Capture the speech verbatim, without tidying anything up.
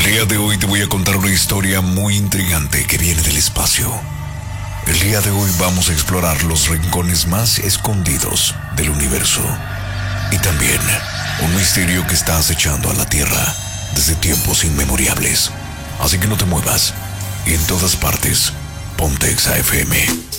día de hoy te voy a contar una historia muy intrigante que viene del espacio. El día de hoy vamos a explorar los rincones más escondidos del universo y también un misterio que está acechando a la Tierra desde tiempos inmemorables. Así que no te muevas y en todas partes, ponte Exa F M.